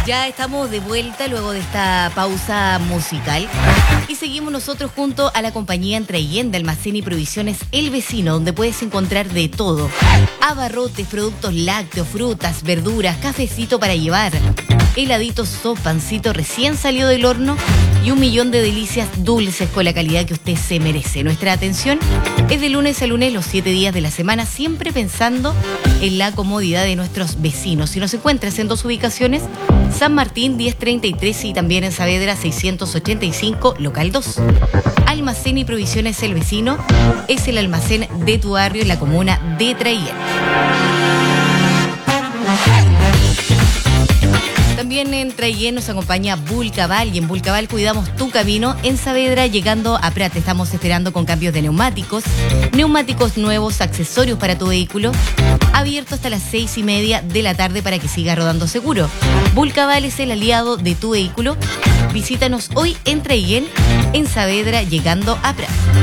Ya estamos de vuelta luego de esta pausa musical y seguimos nosotros junto a la compañía Trayen de Almacén y Provisiones El Vecino, donde puedes encontrar de todo: abarrotes, productos lácteos, frutas, verduras, cafecito para llevar, heladitos, pancito recién salido del horno y 1.000.000 de delicias dulces con la calidad que usted se merece. Nuestra atención es de lunes a lunes, los 7 días de la semana, siempre pensando en la comodidad de nuestros vecinos. Si nos encuentras en dos ubicaciones, San Martín 1033 y también en Saavedra 685, local 2. Almacén y Provisiones El Vecino es el almacén de tu barrio en la comuna de Trayen. También en Trayen nos acompaña Vulcaval y en Vulcaval cuidamos tu camino. En Saavedra, llegando a Prat, estamos esperando con cambios de neumáticos nuevos, accesorios para tu vehículo, abierto hasta las 6:30 de la tarde para que siga rodando seguro. Vulcaval es el aliado de tu vehículo. Visítanos hoy en Trayen, en Saavedra, llegando a Prat.